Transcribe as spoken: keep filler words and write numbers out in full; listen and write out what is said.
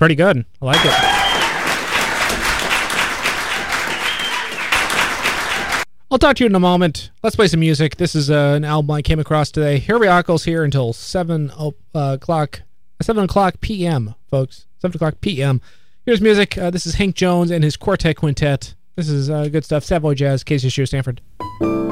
Pretty good. I like it. I'll talk to you in a moment. Let's play some music. This is uh, an album I came across today. Herbiacles here until seven uh, o'clock, seven o'clock p m, folks. seven o'clock p m. Here's music. Uh, this is Hank Jones and his Quartet Quintet. This is uh, good stuff. Savoy Jazz, Casey Shear, Stanford.